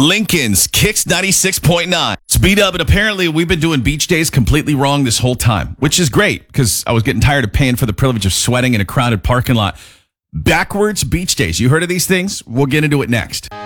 Lincoln's Kicks 96.9. Speed up, and apparently we've been doing beach days completely wrong this whole time, which is great because I was getting tired of paying for the privilege of sweating in a crowded parking lot. Backwards beach days. You heard of these things? We'll get into it next.